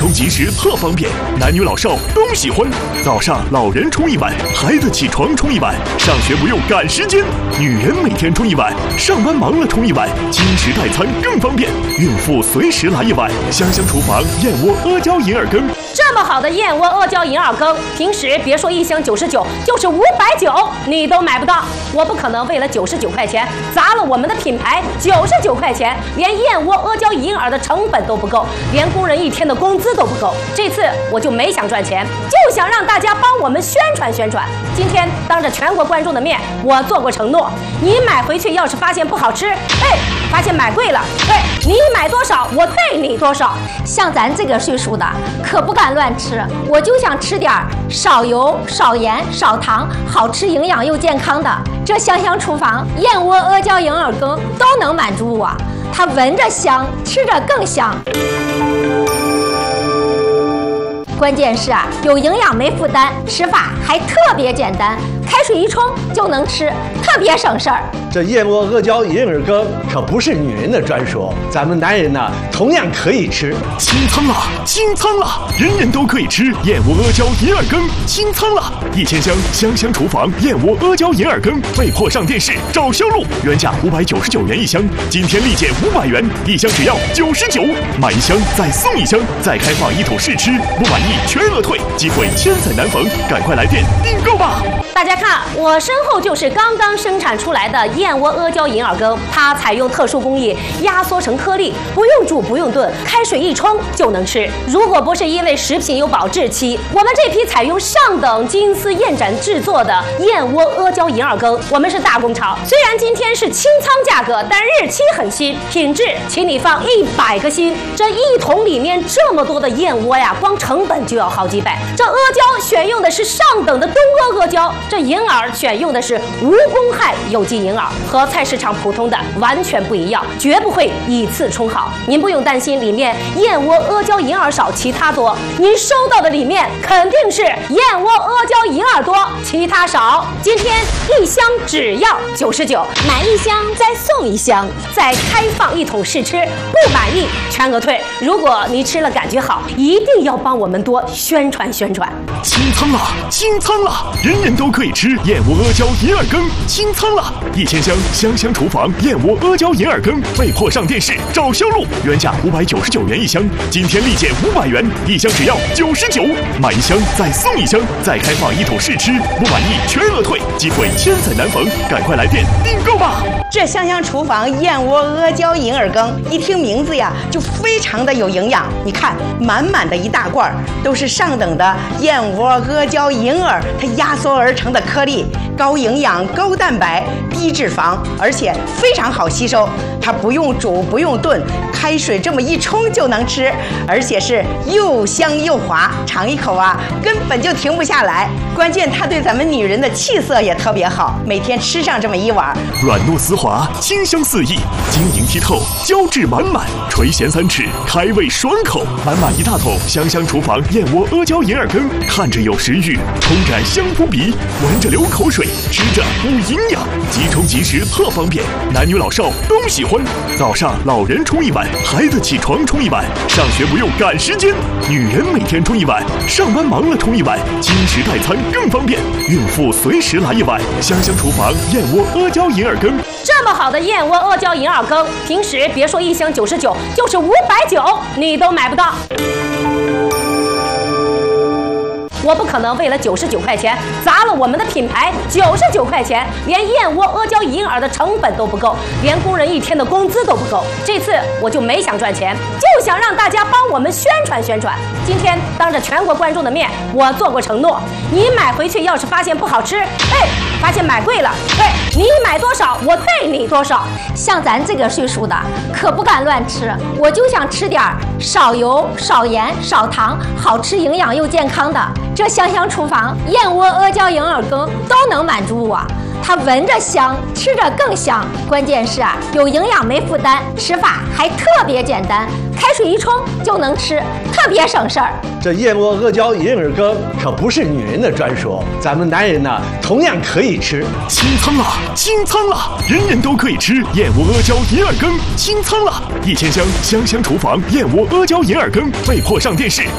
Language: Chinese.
充即食特方便，男女老少都喜欢。早上老人冲一碗，孩子起床冲一碗，上学不用赶时间。女人每天冲一碗，上班忙了冲一碗，经时代餐更方便。孕妇随时来一碗，香香厨房燕窝阿胶银耳羹。 这么好的燕窝阿胶银耳羹，平时别说1箱99，就是590你都买不到。我不可能为了99块钱砸了我们的品牌，99块钱连燕窝阿胶银耳的成本都不够，连工人1天的工资都不够。这次我就没想赚钱，就想让大家帮我们宣传宣传。今天当着全国观众的面，我做过承诺，你买回去要是发现不好吃，发现买贵了，你买多少我退你多少。 像咱这个岁数的可不敢乱吃，我就想吃点少油、少盐、少糖，好吃、营养又健康的。这香香厨房燕窝阿胶银耳羹都能满足我，它闻着香，吃着更香。关键是有营养没负担，吃法还特别简单，开水一冲就能吃，特别省事儿。 这燕窝阿胶银耳羹可不是女人的专属，咱们男人呢同样可以吃。 清仓了，清仓了，人人都可以吃燕窝阿胶银耳羹，清仓了！1000箱香香厨房燕窝阿胶银耳羹被迫上电视找销路，原价599元1箱，今天立减500元，1箱只要99，买1箱再送1箱，再开放1桶试吃，不满意全额退，机会千载难逢，赶快来电订购吧！ 大家看，我身后就是刚刚生产出来的燕窝阿胶银耳羹，它采用特殊工艺压缩成颗粒，不用煮不用炖，开水一冲就能吃。如果不是因为食品有保质期，我们这批采用上等金丝燕盏制作的燕窝阿胶银耳羹，我们是大工厂。虽然今天是清仓价格，但日期很新，品质请你放100个心。这1桶里面这么多的燕窝呀，光成本就要好几百。这阿胶选用的是上等的东阿胶，这银耳选用的是无公害有机银耳，和菜市场普通的完全不一样，绝不会以次充好。您不用担心里面燕窝阿胶银耳少其他多，您收到的里面肯定是燕窝阿胶银耳多其他少。今天1箱只要99，买1箱再送1箱，再开放1桶试吃，不满意全额退。如果你吃了感觉好，一定要帮我们多宣传宣传。 清仓了，清仓了，人人都可以吃燕窝阿胶银耳羹，清仓了！1000箱香香厨房燕窝阿胶银耳羹被迫上电视找销路，原价599元1箱，今天立减500元，1箱只要99，买1箱再送1箱，再开放1桶试吃，不满意全额退，机会千载难逢，赶快来电订购吧！ 这香香厨房燕窝阿胶银耳羹，一听名字呀就非常的有营养。你看，满满的一大罐，都是上等的燕窝阿胶银耳，它压缩而成的颗粒，高营养、高蛋白、低脂肪，而且非常好吸收。它不用煮不用炖，开水这么一冲就能吃，而且是又香又滑，尝一口啊根本就停不下来。关键它对咱们女人的气色也特别好，每天吃上这么1碗， 软糯丝滑，清香四溢，晶莹剔透，胶质满满，垂涎3尺，开胃爽口。满满1大桶香香厨房燕窝阿胶银耳羹，看着有食欲，冲感香扑鼻，闻着流口水，吃着补营养，即冲即食特方便，男女老少都喜欢。早上老人冲一碗，孩子起床冲一碗，上学不用赶时间。女人每天冲一碗，上班忙了冲一碗，经时代餐更方便。孕妇随时来一碗，香香厨房燕窝阿胶银耳羹。 这么好的燕窝阿胶银耳羹，平时别说1箱99，就是590你都买不到。我不可能为了99块钱砸了我们的品牌，99块钱连燕窝阿胶银耳的成本都不够，连工人1天的工资都不够。这次我就没想赚钱，就想让大家帮我们宣传宣传。今天当着全国观众的面，我做过承诺，你买回去要是发现不好吃，发现买贵了，你买多少我退你多少。 像咱这个岁数的可不敢乱吃，我就想吃点少油、少盐、少糖，好吃、营养又健康的。这香香厨房燕窝阿胶银耳羹都能满足我，它闻着香，吃着更香。关键是有营养没负担，吃法还特别简单，开水一冲就能吃，特别省事儿。 这燕窝阿胶银耳羹可不是女人的专属，咱们男人呢同样可以吃。 清仓了，清仓了，人人都可以吃燕窝阿胶银耳羹，清仓了！1000箱香香厨房燕窝阿胶银耳羹被迫上电视